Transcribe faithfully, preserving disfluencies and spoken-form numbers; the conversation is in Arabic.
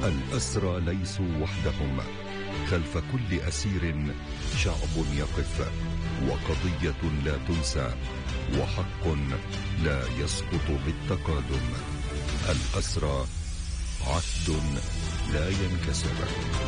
الأسرى ليسوا وحدهم، خلف كل أسير شعب يقف، وقضية لا تنسى، وحق لا يسقط بالتقادم. الأسرى عهد لا ينكسر.